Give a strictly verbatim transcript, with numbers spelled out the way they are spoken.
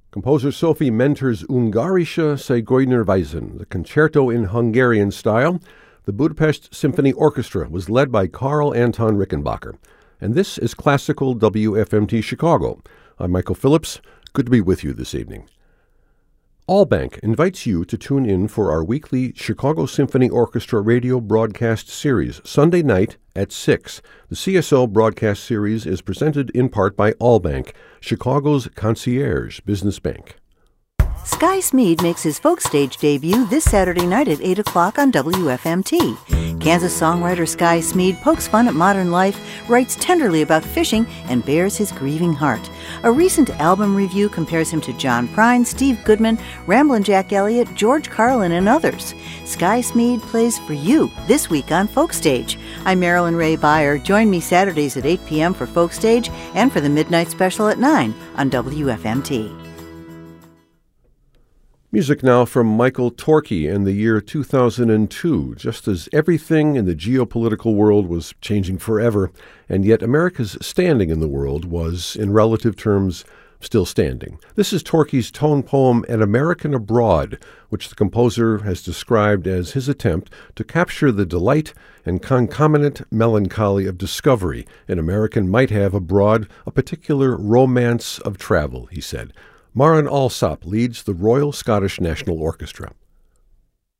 Composer Sophie Menter's Ungarische Zigeunerweisen, the concerto in Hungarian style. The Budapest Symphony Orchestra was led by Karl Anton Rickenbacker. And this is Classical W F M T Chicago. I'm Michael Phillips. Good to be with you this evening. Allbank invites you to tune in for our weekly Chicago Symphony Orchestra radio broadcast series, Sunday night at six. The C S O broadcast series is presented in part by Allbank, Chicago's concierge business bank. Sky Smead makes his folk stage debut this Saturday night at eight o'clock on W F M T. Kansas songwriter Sky Smead pokes fun at modern life, writes tenderly about fishing, and bears his grieving heart. A recent album review compares him to John Prine, Steve Goodman, Ramblin' Jack Elliott, George Carlin, and others. Sky Smead plays for you this week on Folk Stage. I'm Marilyn Ray Beyer. Join me Saturdays at eight p.m. for Folk Stage and for the Midnight Special at nine on W F M T. Music now from Michael Torke in the year two thousand two, just as everything in the geopolitical world was changing forever, and yet America's standing in the world was, in relative terms, still standing. This is Torke's tone poem, An American Abroad, which the composer has described as his attempt to capture the delight and concomitant melancholy of discovery an American might have abroad, a particular romance of travel, he said. Maren Alsop leads the Royal Scottish National Orchestra.